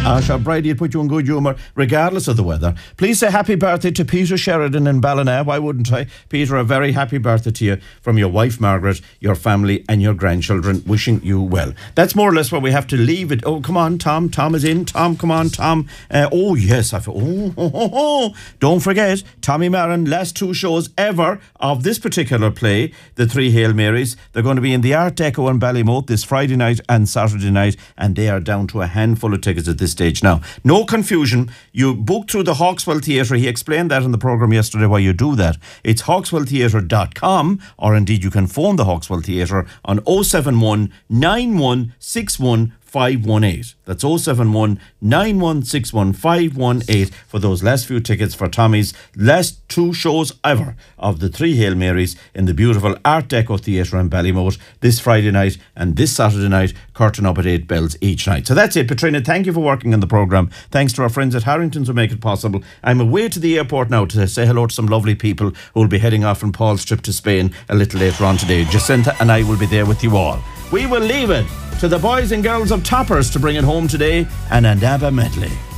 Sure, Brady will put you in good humour regardless of the weather. Please say happy birthday to Peter Sheridan in Ballina. Why wouldn't I? Peter, a very happy birthday to you from your wife Margaret, your family and your grandchildren. Wishing you well. That's more or less where we have to leave it. Oh, come on, Tom. Tom is in. Tom, come on, Tom. Oh, yes. Don't forget, Tommy Marin, last two shows ever of this particular play, The Three Hail Marys. They're going to be in the Art Deco in Ballymote this Friday night and Saturday night, and they are down to a handful of tickets at this stage now. No confusion. You book through the Hawkswell Theatre. He explained that in the programme yesterday why you do that. It's hawkswelltheatre.com, or indeed you can phone the Hawkswell Theatre on 071 9161 518. That's 071 9161 518 for those last few tickets for Tommy's last two shows ever of The Three Hail Marys in the beautiful Art Deco Theatre in Ballymote this Friday night and this Saturday night, curtain up at 8 bells each night. So that's it, Petrina. Thank you for working on the programme. Thanks to our friends at Harrington's who make it possible. I'm away to the airport now to say hello to some lovely people who will be heading off on Paul's trip to Spain a little later on today. Jacinta and I will be there with you all. We will leave it to the boys and girls of Toppers to bring it home today, and an ABBA medley.